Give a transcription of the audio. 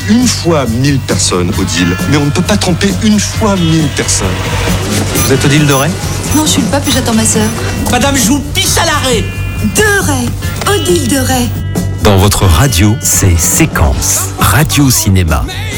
une fois 1000 personnes, Odile, mais on ne peut pas tromper une fois 1000 personnes. Vous êtes Odile de Ray ? Non, je suis le pape et j'attends ma sœur. Madame, je vous pisse à l'arrêt. De Ray, Odile de Ray. Dans votre radio, c'est Séquence, Radio Cinéma.